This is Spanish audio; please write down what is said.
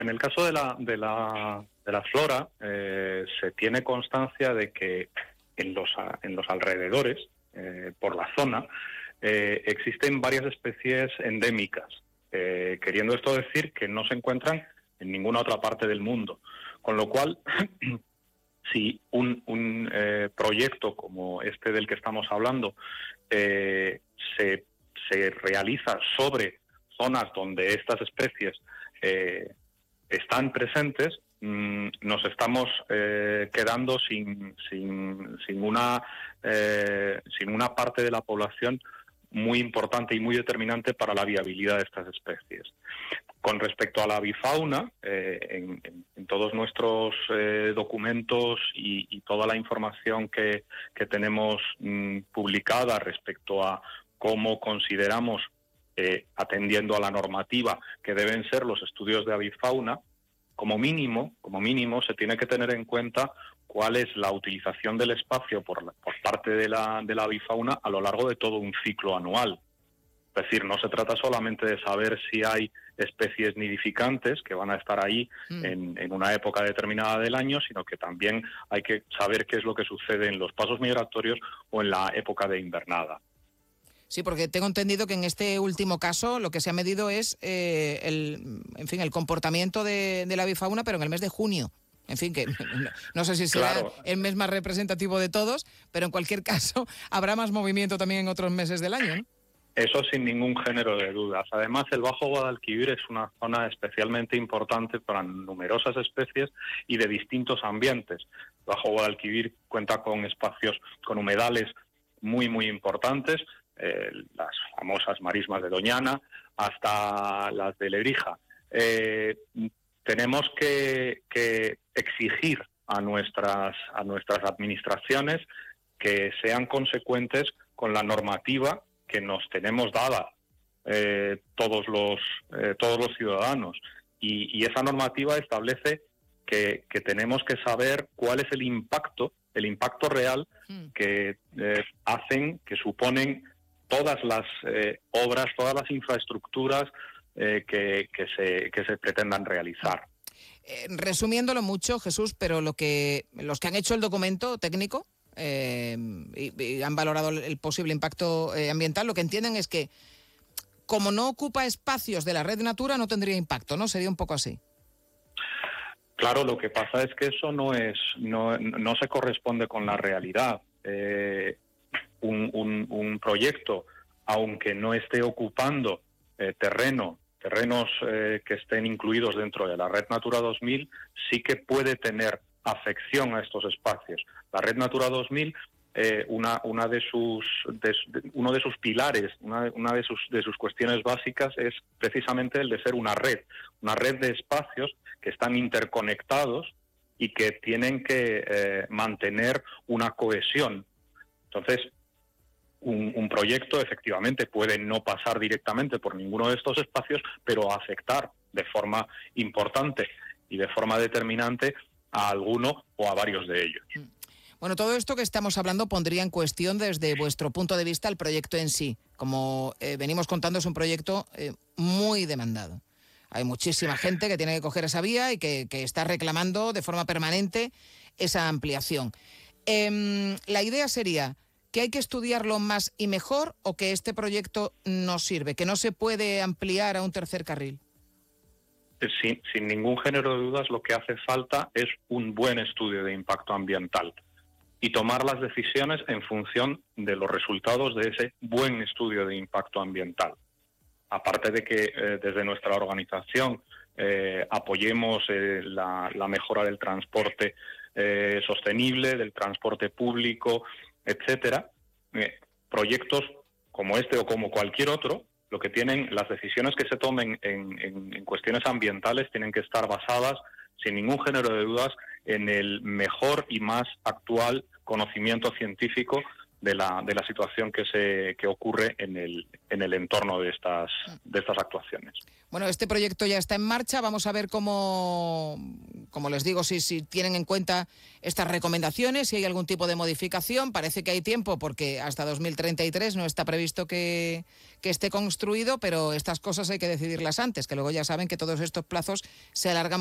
En el caso de la flora, se tiene constancia de que en los alrededores, por la zona, existen varias especies endémicas, queriendo esto decir que no se encuentran en ninguna otra parte del mundo. Con lo cual, si un proyecto como este del que estamos hablando se realiza sobre zonas donde estas especies están presentes, nos estamos quedando sin una parte de la población muy importante y muy determinante para la viabilidad de estas especies. Con respecto a la avifauna, en todos nuestros documentos y toda la información que tenemos publicada respecto a cómo consideramos, atendiendo a la normativa, que deben ser los estudios de avifauna, como mínimo se tiene que tener en cuenta cuál es la utilización del espacio por parte de la avifauna a lo largo de todo un ciclo anual. Es decir, no se trata solamente de saber si hay especies nidificantes que van a estar ahí en una época determinada del año, sino que también hay que saber qué es lo que sucede en los pasos migratorios o en la época de invernada. Sí, porque tengo entendido que en este último caso lo que se ha medido es el comportamiento de la avifauna, pero en el mes de junio. En fin, que no sé si será claro el mes más representativo de todos, pero en cualquier caso habrá más movimiento también en otros meses del año, ¿no? Eso sin ningún género de dudas. Además, el Bajo Guadalquivir es una zona especialmente importante para numerosas especies y de distintos ambientes. El Bajo Guadalquivir cuenta con espacios, con humedales muy, muy importantes, las famosas marismas de Doñana, hasta las de Lebrija. Tenemos que exigir a nuestras administraciones que sean consecuentes con la normativa que nos tenemos dada todos los ciudadanos. Y esa normativa establece que tenemos que saber cuál es el impacto real que que suponen todas las obras, todas las infraestructuras que se pretendan realizar. Resumiéndolo mucho, Jesús, pero los que han hecho el documento técnico y han valorado el posible impacto ambiental, lo que entienden es que como no ocupa espacios de la red Natura no tendría impacto, ¿no? Sería un poco así. Claro, lo que pasa es que eso no se corresponde con la realidad. Un proyecto, aunque no esté ocupando terrenos que estén incluidos dentro de la red Natura 2000, sí que puede tener afección a estos espacios. La red Natura 2000, uno de sus pilares, una de sus cuestiones básicas es precisamente el de ser una red de espacios que están interconectados y que tienen que mantener una cohesión. Entonces, un proyecto efectivamente puede no pasar directamente por ninguno de estos espacios, pero afectar de forma importante y de forma determinante a alguno o a varios de ellos. Bueno, todo esto que estamos hablando pondría en cuestión desde vuestro punto de vista el proyecto en sí. Como venimos contando, es un proyecto muy demandado. Hay muchísima gente que tiene que coger esa vía y que está reclamando de forma permanente esa ampliación. La idea sería que hay que estudiarlo más y mejor, o que este proyecto no sirve, que no se puede ampliar a un tercer carril. Sin ningún género de dudas, lo que hace falta es un buen estudio de impacto ambiental y tomar las decisiones en función de los resultados de ese buen estudio de impacto ambiental. Aparte de que desde nuestra organización apoyemos la mejora del transporte sostenible, del transporte público, etcétera, proyectos como este o como cualquier otro, lo que tienen, las decisiones que se tomen en cuestiones ambientales tienen que estar basadas, sin ningún género de dudas, en el mejor y más actual conocimiento científico de la situación que ocurre en el entorno de estas actuaciones. Bueno, este proyecto ya está en marcha. Vamos a ver como les digo, si tienen en cuenta estas recomendaciones, si hay algún tipo de modificación. Parece que hay tiempo porque hasta 2033 no está previsto que esté construido, pero estas cosas hay que decidirlas antes, que luego ya saben que todos estos plazos se alargan